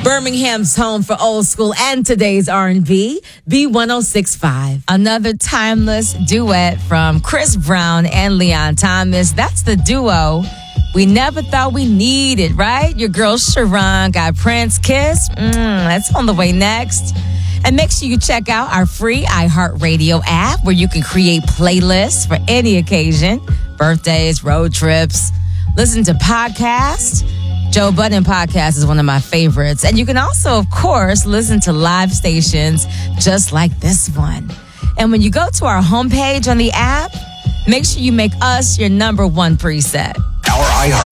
Birmingham's home for old school and today's R&B, B1065. Another timeless duet from Chris Brown and Leon Thomas. That's the duo we never thought we needed, right? Your girl Sharon got Prince Kiss. That's on the way next. And make sure you check out our free iHeartRadio app where you can create playlists for any occasion. Birthdays, road trips, listen to podcasts. Joe Budden podcast is one of my favorites. And you can also, of course, listen to live stations just like this one. And when you go to our homepage on the app, make sure you make us your number one preset. Our iHeart